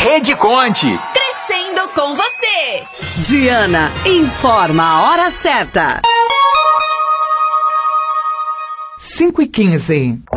Rede Conte. Crescendo com você. Diana informa a hora certa. 5h15.